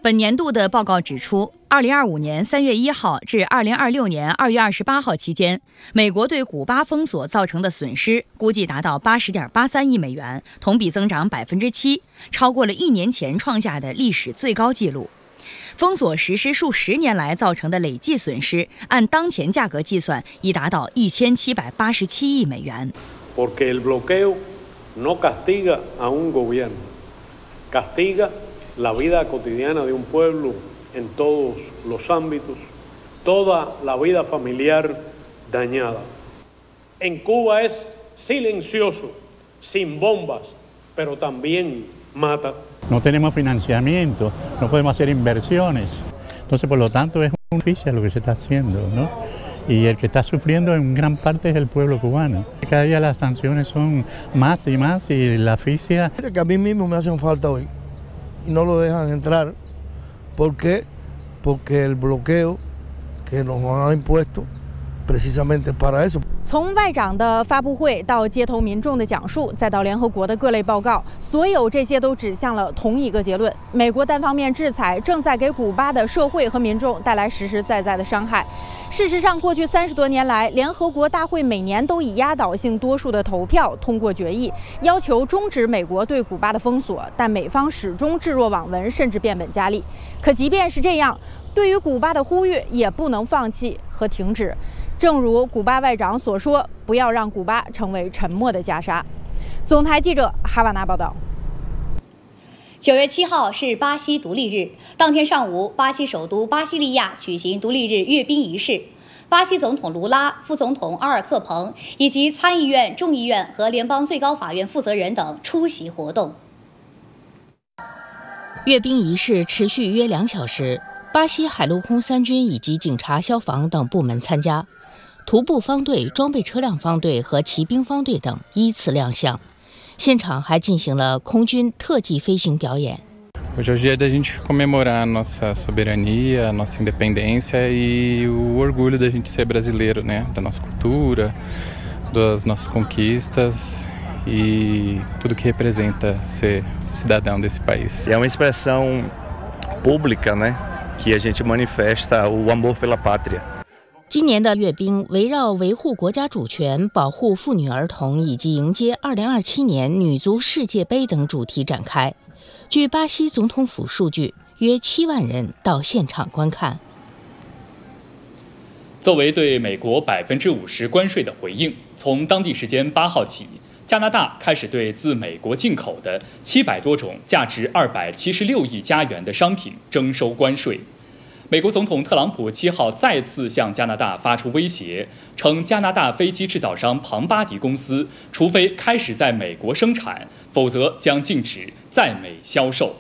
本年度的报告指出，2025年3月1号至2026年2月28号期间，美国对古巴封锁造成的损失估计达到80.83亿美元，同比增长7%，超过了1年前创下的历史最高纪录。封锁实施数10年来造成的累计损失，按当前价格计算，已达到1787亿美元。 Porque el bloqueo no castiga a un gobierno, castiga la vida cotidiana de un pueblo en todos los ámbitos, toda la vida familiar dañada. En Cuba es silencioso, sin bombas, pero también mata. No tenemos financiamiento, no podemos hacer inversiones. Entonces, por lo tanto, es un oficio lo que se está haciendo, ¿no? Y el que está sufriendo en gran parte es el pueblo cubano. Cada día las sanciones son más y más y la asfixia... Que a mí mismo me hacen falta hoy y no lo dejan entrar. ¿Por qué? Porque el bloqueo que nos han impuesto precisamente para eso。 从外长的发布会到街头民众的讲述，再到联合国的各类报告，所有这些都指向了同一个结论：美国单方面制裁正在给古巴的社会和民众带来实实在在的伤害。事实上，过去30多年来，联合国大会每年都以压倒性多数的投票通过决议，要求终止美国对古巴的封锁，但美方始终置若罔闻，甚至变本加厉。可即便是这样，对于古巴的呼吁也不能放弃和停止。 正如古巴外长所说，不要让古巴成为沉默的袈裟。总台记者哈瓦那报道。 9月7号是巴西独立日，当天上午，巴西首都巴西利亚举行独立日阅兵仪式。巴西总统卢拉、副总统阿尔克彭以及参议院、众议院和联邦最高法院负责人等出席活动。 阅兵仪式持续约2小时，巴西海陆空3军以及警察、消防等部门参加。 徒步方队、装备车辆方队和骑兵方队等依次亮相，现场还进行了空军特技飞行表演。 Hoje é o dia da gente comemorar a nossa soberania, a nossa independência e o orgulho da gente ser brasileiro, né? Da nossa cultura, das nossas conquistas e tudo que representa ser cidadão desse país. É uma expressão pública, né? Que a gente manifesta o amor pela pátria. 今年的阅兵围绕维护国家主权、保护妇女儿童以及迎接2027年女足世界杯等主题展开。据巴西总统府数据，约7万人到现场观看。 作为对美国50%关税的回应，从当地时间8号起，加拿大开始对自美国进口的700多种价值276亿加元的商品征收关税。 美国总统特朗普7号再次向加拿大发出威胁，称加拿大飞机制造商庞巴迪公司，除非开始在美国生产，否则将禁止在美销售。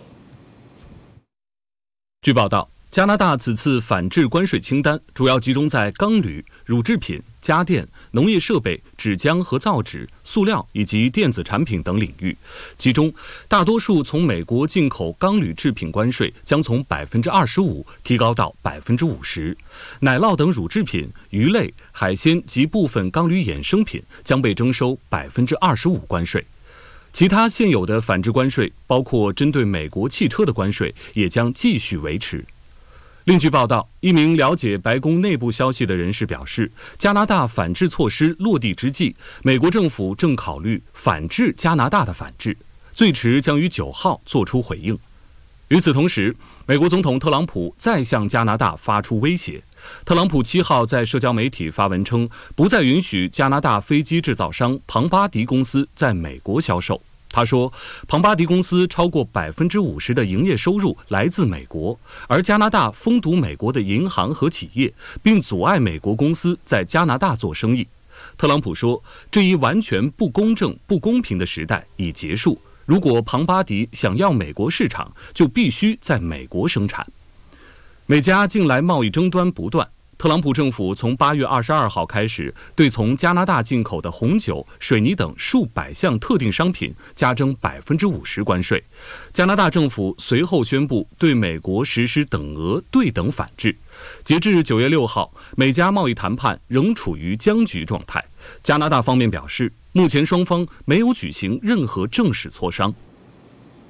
据报道，加拿大此次反制关税清单主要集中在钢铝、乳制品、家电、农业设备、纸浆和造纸、塑料以及电子产品等领域。其中，大多数从美国进口钢铝制品关税将从25%提高到50%，奶酪等乳制品、鱼类、海鲜及部分钢铝衍生品将被征收25%关税。其他现有的反制关税，包括针对美国汽车的关税，也将继续维持。 另据报道，一名了解白宫内部消息的人士表示，加拿大反制措施落地之际，美国政府正考虑反制加拿大的反制，最迟将于9号作出回应。与此同时，美国总统特朗普再向加拿大发出威胁。特朗普7号在社交媒体发文称，不再允许加拿大飞机制造商庞巴迪公司在美国销售。 他说，庞巴迪公司超过50%的营业收入来自美国，而加拿大封堵美国的银行和企业，并阻碍美国公司在加拿大做生意。特朗普说，这一完全不公正、不公平的时代已结束。如果庞巴迪想要美国市场，就必须在美国生产。美加近来贸易争端不断。 特朗普政府从8月22号开始，对从加拿大进口的红酒、水泥等数百项特定商品加征50%关税。加拿大政府随后宣布对美国实施等额对等反制。截至9月6号，美加贸易谈判仍处于僵局状态。加拿大方面表示，目前双方没有举行任何正式磋商。